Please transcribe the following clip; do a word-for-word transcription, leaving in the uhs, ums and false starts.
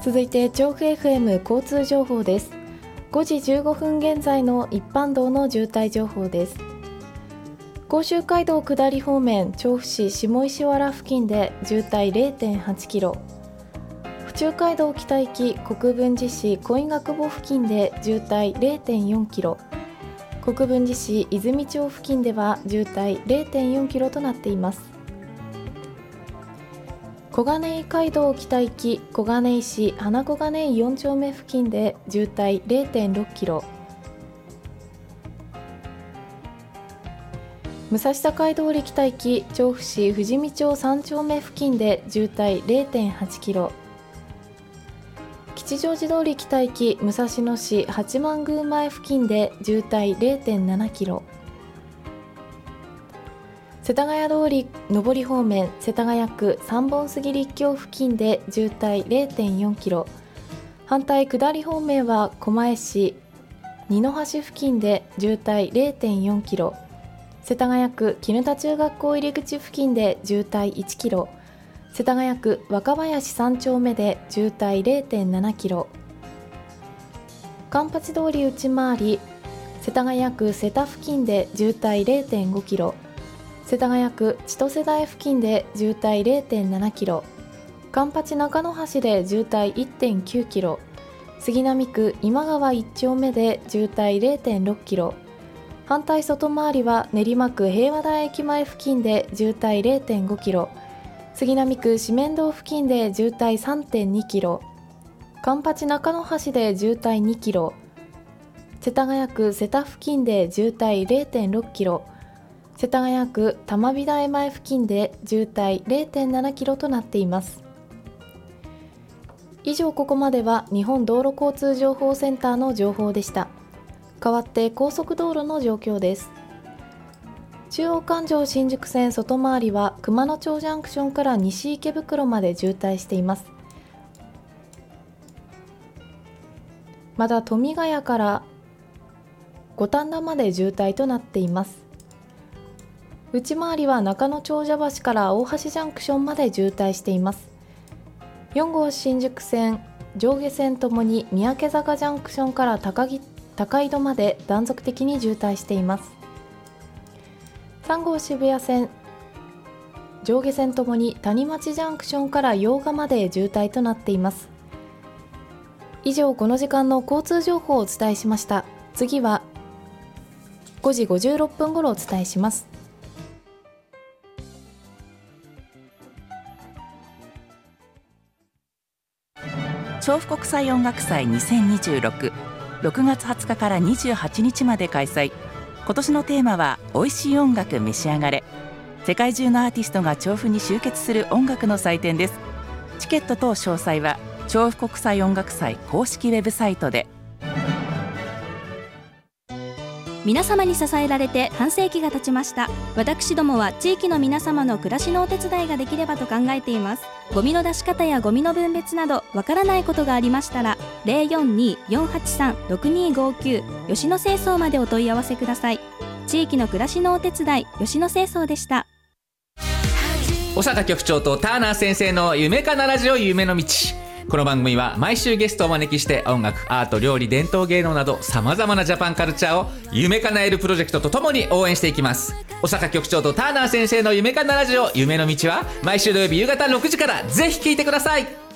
続いて調布 エフエム 交通情報です。ごじじゅうごふん現在の一般道の渋滞情報です。甲州街道下り方面、調布市下石原付近で渋滞 れいてんはちキロ、府中街道北行き国分寺市小井学母付近で渋滞 れいてんよんキロ、国分寺市泉町付近では渋滞 れいてんよんキロとなっています。小金井街道北行き小金井市花小金井よん丁目付近で渋滞 れいてんろくキロ、武蔵境通り北行き調布市富士見町さん丁目付近で渋滞 れいてんはちキロ、吉祥寺通り北行き武蔵野市八幡宮前付近で渋滞 れいてんななキロ、世田谷通り上り方面世田谷区三本杉立教付近で渋滞 れいてんよんキロ、反対下り方面は狛江市二の橋付近で渋滞 れいてんよんキロ、世田谷区絹田中学校入り口付近で渋滞いちキロ、世田谷区若林さん丁目で渋滞 れいてんななキロ、環八通り内回り世田谷区瀬田付近で渋滞 れいてんごキロ、世田谷区千歳台付近で渋滞 れいてんななキロ、環八中野橋で渋滞 いってんきゅうキロ、杉並区今川いち丁目で渋滞 れいてんろくキロ、反対外回りは練馬区平和台駅前付近で渋滞 れいてんごキロ、杉並区四面堂付近で渋滞 さんてんにキロ、環八中野橋で渋滞にキロ、世田谷区瀬田付近で渋滞 れいてんろくキロ、世田谷区玉美台前付近で渋滞 れいてんななキロとなっています。以上ここまでは日本道路交通情報センターの情報でした。代わって高速道路の状況です。中央環状新宿線外回りは熊野町ジャンクションから西池袋まで渋滞しています。また富ヶ谷から五反田まで渋滞となっています。内回りは中野長者橋から大橋ジャンクションまで渋滞しています。よん号新宿線上下線ともに三宅坂ジャンクションから高木高井戸まで断続的に渋滞しています。さん号渋谷線上下線ともに谷町ジャンクションから用賀まで渋滞となっています。以上この時間の交通情報をお伝えしました。次はごじごじゅうろっぷん頃お伝えします。 調布国際音楽祭にせんにじゅうろく、ろくがつはつかからにじゅうはちにちまで開催。今年のテーマは美味しい音楽召し上がれ。世界中のアーティストが調布に集結する音楽の祭典です。チケット等詳細は調布国際音楽祭公式ウェブサイトで。 皆様に支えられて半世紀が経ちました。私どもは地域の皆様の暮らしのお手伝いができればと考えています。ゴミの出し方やゴミの分別などわからないことがありましたら ゼロよんにーよんはちさんろくにーごきゅう 吉野清掃までお問い合わせください。地域の暮らしのお手伝い、吉野清掃でした。 小坂局長とターナー先生の夢かなラジオ夢の道。この番組は毎週ゲストをお招きして音楽、アート、料理、伝統芸能などさまざまなジャパンカルチャーを夢かなえるプロジェクトとともに応援していきます。小坂局長とターナー先生の夢かなラジオ夢の道は毎週土曜日夕方ろくじからぜひ聞いてください。